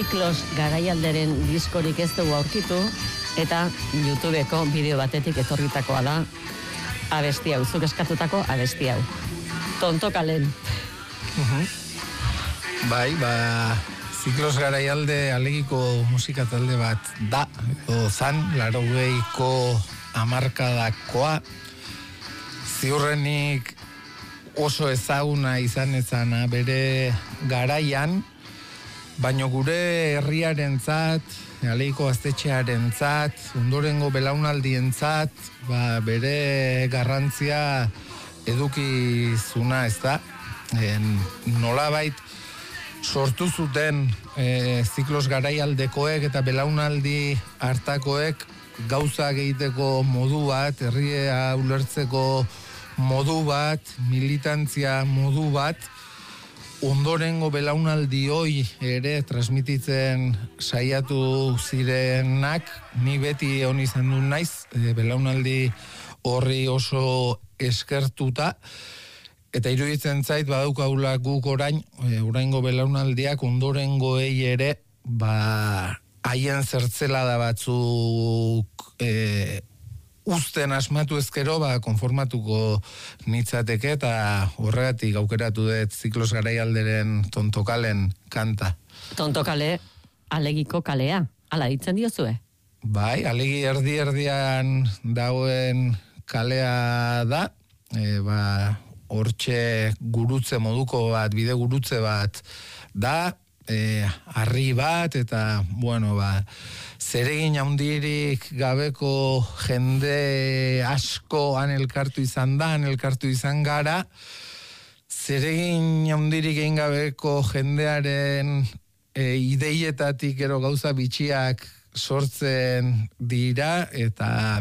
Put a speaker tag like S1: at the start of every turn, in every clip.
S1: Ziklos garaialderen diskorik ez dugu aurkitu, eta YouTubeko bideo batetik etorritakoa da abesti hau, zuk eskatutako abesti hau. Tontokalen.
S2: Bai, Ziklos garaialde alegiko musika talde bat da, edo zan, 80ko hamarkadakoa. Ziurrenik oso ezaguna izan ezana bere garaian, baino gure herriarentzat, alegiko gaztetxearentzat, ondorengo belaunaldientzat, bere garrantzia edukizuna, ez da? Nolabait sortu zuten Ziklos garaialdekoek eta belaunaldi hartakoek gauzak egiteko modu bat, herria ulertzeko modu bat, militantzia modu bat, ondorengo belaunaldi hoi ere transmititzen saiatu zirenak, ni beti hon izan du naiz, belaunaldi horri oso eskertuta, eta iruditzen zait badaukagula guk oraingo belaunaldiak ondorengoei ere haien zertzelada batzuk uzten asmatu ezkero konformatuko nitzateke, eta horregatik aukeratu dut Ziklos garaialderen Tontokalen kanta.
S1: Tontokale alegiko kalea, ala ditzen diozue?
S2: Bai, alegi erdian dagoen kalea da, hortxe gurutze moduko bat, bide gurutze bat da, harri bat, eta, zeregin handirik gabeko jende asko han elkartu izan da, han elkartu izan gara, zeregin handirik egin gabeko jendearen ideietatik ero gauza bitxiak sortzen dira, eta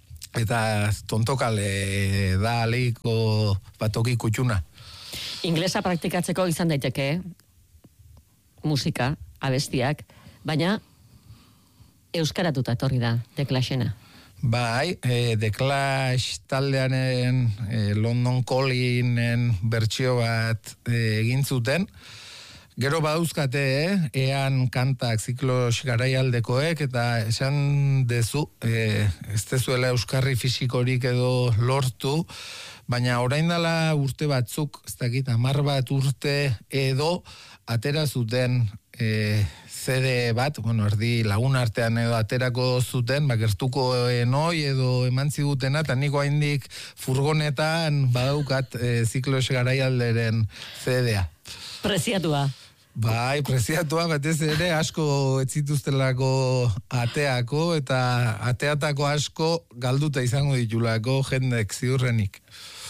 S2: Tontokale da alegiko batoki kutxuna.
S1: Inglesa praktikatzeko izan daiteke, musika, abestiak, baina euskaratuta etorri da The Clashena.
S2: Bai, The Clash taldearen London Callingen bertsio bat egin zuten. Gero badauzkate, ean kantak Ziklos garaialdekoek, eta esan dezu, ez dezuela euskarri fisikorik edo lortu, baina orain dela urte batzuk, ez dakit, 10 bat urte edo atera zuten CD bat, erdi lagun artean edo aterako zuten, gertuko enoi edo eman zigutena, eta niko haindik furgonetan badaukat Ziklos garaialderen CD-a.
S1: Preziatua.
S2: Bai, preziatua batez ere asko ez zituztelako ateako, eta ateatako asko galduta izango ditulako jendek ziurrenik.